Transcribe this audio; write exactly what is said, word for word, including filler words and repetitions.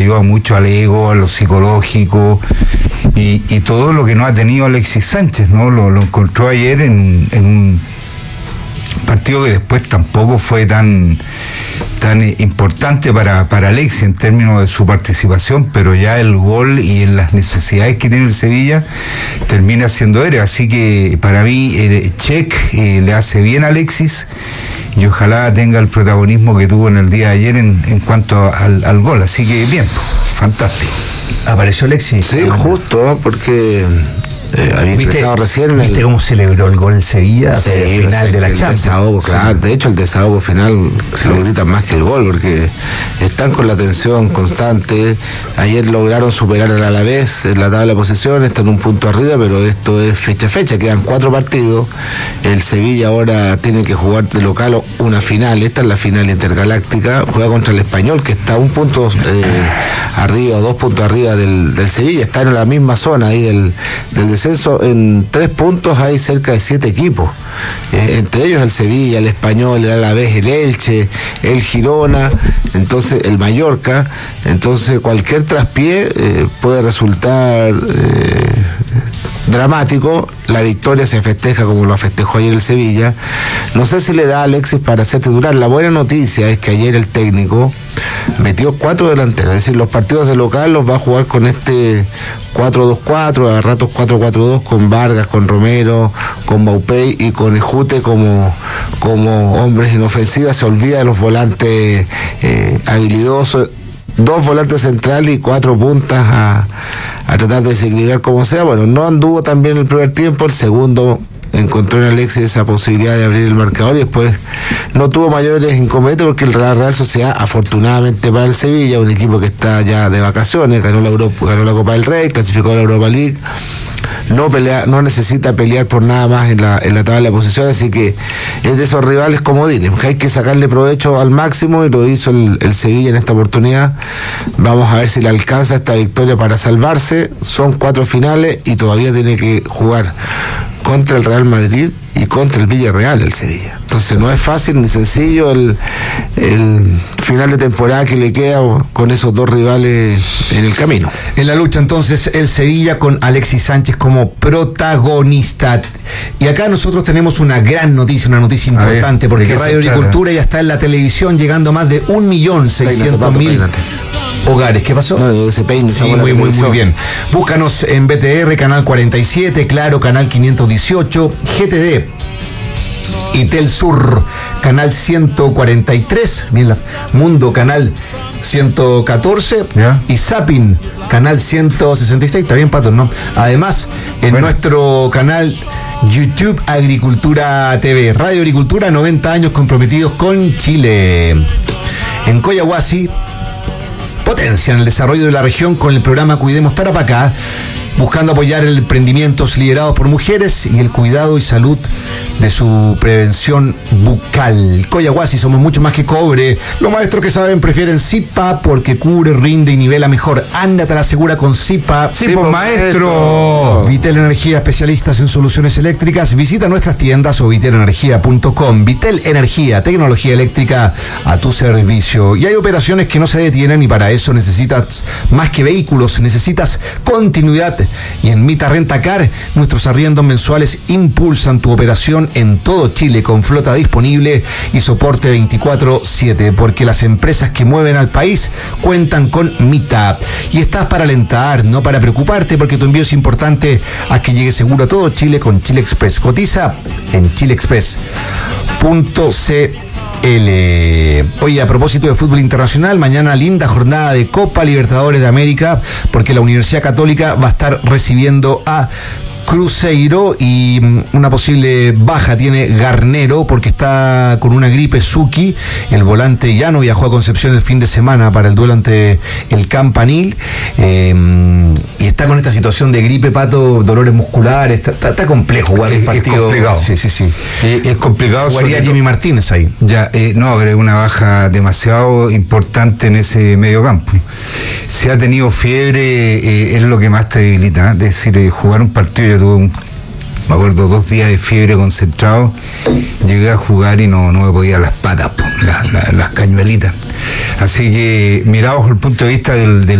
ayuda mucho al ego, a lo psicológico y, y todo lo que no ha tenido Alexis Sánchez, ¿no? Lo, lo encontró ayer en, en un partido que después tampoco fue tan tan importante para, para Alexis en términos de su participación, pero ya el gol y en las necesidades que tiene el Sevilla termina siendo héroe, así que para mí eh, check eh, le hace bien a Alexis y ojalá tenga el protagonismo que tuvo en el día de ayer en, en cuanto al, al gol, así que bien, fantástico. ¿Apareció Alexis? Sí, ah, justo, porque Eh, había empezado recién. ¿Viste el... cómo celebró el gol Sevilla? Sí, el final de la el Champions. Desahogo, claro. Sí. De hecho, el desahogo final sí. Lo gritan más que el gol, porque están con la tensión constante. Ayer lograron superar al Alavés en la tabla de posiciones, están un punto arriba, pero esto es fecha a fecha, quedan cuatro partidos. El Sevilla ahora tiene que jugar de local una final, esta es la final intergaláctica, juega contra el Español, que está un punto eh, arriba, dos puntos arriba del, del Sevilla, está en la misma zona ahí del, del descenso. En tres puntos hay cerca de siete equipos, eh, entre ellos el Sevilla, el Español, el Alavés, el Elche, el Girona, entonces el Mallorca. Entonces cualquier traspié eh, puede resultar eh, dramático. La victoria se festeja como lo festejó ayer el Sevilla. No sé si le da a Alexis para ser titular. La buena noticia es que ayer el técnico metió cuatro delanteros, es decir, los partidos de local los va a jugar con este cuatro dos cuatro, a ratos cuatro cuatro dos, con Vargas, con Romero, con Maupay y con Ejute como, como hombres inofensivos. Se olvida de los volantes eh, habilidosos, dos volantes centrales y cuatro puntas a, a tratar de desequilibrar como sea. Bueno, no anduvo tan bien el primer tiempo, el segundo encontró en Alexis esa posibilidad de abrir el marcador y después no tuvo mayores inconvenientes, porque el Real, Real Sociedad, afortunadamente para el Sevilla, un equipo que está ya de vacaciones, ganó la Europa, ganó la Copa del Rey, clasificó a la Europa League, no pelea, no necesita pelear por nada más en la, en la tabla de posiciones, así que es de esos rivales comodines, hay que sacarle provecho al máximo, y lo hizo el, el Sevilla en esta oportunidad. Vamos a ver si le alcanza esta victoria para salvarse. Son cuatro finales y todavía tiene que jugar contra el Real Madrid y contra el Villarreal el Sevilla. Entonces no es fácil ni sencillo el, el final de temporada que le queda con esos dos rivales en el camino. En la lucha entonces el Sevilla con Alexis Sánchez como protagonista. Y acá nosotros tenemos una gran noticia, una noticia importante, ver, porque Radio Agricultura ya está en la televisión, llegando a más de un millón seiscientos mil hogares. ¿Qué pasó? No, ese peine, sí, muy, muy, muy bien. Búscanos en B T R, canal cuarenta y siete, Claro, canal quinientos dieciocho, G T D y Telsur, canal ciento cuarenta y tres, mira, Mundo, canal ciento catorce, yeah. Y Zapping, canal ciento sesenta y seis, está bien, Pato, ¿no? Además, en bueno. nuestro canal YouTube Agricultura T V, Radio Agricultura, noventa años comprometidos con Chile. En Coyahuasi potencian el desarrollo de la región con el programa Cuidemos Tarapacá, buscando apoyar el emprendimientos liderados por mujeres y el cuidado y salud de su prevención bucal. Coyahuasi, somos mucho más que cobre. Los maestros que saben prefieren Zipa porque cubre, rinde y nivela mejor. Ándate a la segura con Zipa. Sí, pues maestro. Vitel Energía, especialistas en soluciones eléctricas. Visita nuestras tiendas o vitel energía punto com. Vitel Energía, tecnología eléctrica a tu servicio. Y hay operaciones que no se detienen, y para eso necesitas más que vehículos, necesitas continuidad. Y en Mita Rentacar, nuestros arriendos mensuales impulsan tu operación en todo Chile, con flota disponible y soporte veinticuatro siete, porque las empresas que mueven al país cuentan con Mita. Y estás para alentar, no para preocuparte, porque tu envío es importante. A que llegue seguro a todo Chile con Chile Express. Cotiza en chile express punto c l. Oye, a propósito de fútbol internacional, mañana linda jornada de Copa Libertadores de América, porque la Universidad Católica va a estar recibiendo a Cruzeiro, y una posible baja tiene Garnero porque está con una gripe. Suki, el volante, ya no viajó a Concepción el fin de semana para el duelo ante el Campanil, eh, y está con esta situación de gripe, Pato, dolores musculares. Está, está, está complejo jugar un partido. Es complicado. Sí, sí, sí. Eh, es complicado. Jugaría Jimmy Martínez ahí. Ya, eh, no, pero es una baja demasiado importante en ese medio campo. Si ha tenido fiebre, eh, es lo que más te debilita, ¿eh? Es decir, eh, jugar un partido, yo tuve un, me acuerdo, dos días de fiebre concentrado, llegué a jugar y no, no me podía las patas, po, la, la, las cañuelitas. Así que, mirado desde el punto de vista del, del